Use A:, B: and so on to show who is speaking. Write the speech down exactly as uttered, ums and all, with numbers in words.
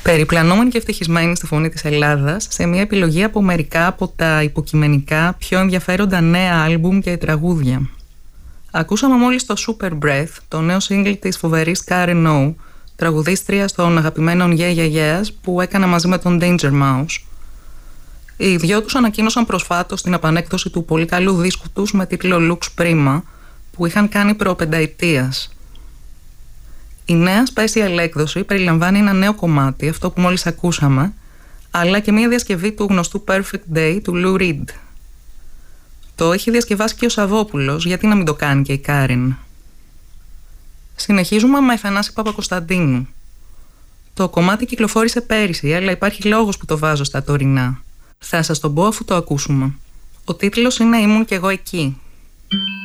A: Περιπλανόμενη και ευτυχισμένη στη φωνή της Ελλάδας, σε μια επιλογή από μερικά από τα υποκειμενικά πιο ενδιαφέροντα νέα άλμπουμ και τραγούδια. Ακούσαμε μόλις το Super Breath, το νέο single της φοβερής Karen O, τραγουδίστριας των αγαπημένων Yeah Yeah Yeahs που έκανε μαζί με τον Danger Mouse. Οι δυο τους ανακοίνωσαν προσφάτως την επανέκδοση του πολύ καλού δίσκου τους με τίτλο Lux Prima, που είχαν κάνει προπενταετίας. Η νέα special έκδοση περιλαμβάνει ένα νέο κομμάτι, αυτό που μόλις ακούσαμε, αλλά και μια διασκευή του γνωστού Perfect Day του Lou Reed. Το έχει διασκευάσει και ο Σαββόπουλος, γιατί να μην το κάνει και η Κάριν. Συνεχίζουμε με Θανάση Παπακοσταντίνου. Το κομμάτι κυκλοφόρησε πέρυσι, αλλά υπάρχει λόγος που το βάζω στα τωρινά. Θα σας τον πω αφού το ακούσουμε. Ο τίτλος είναι «Ήμουν κι εγώ εκεί».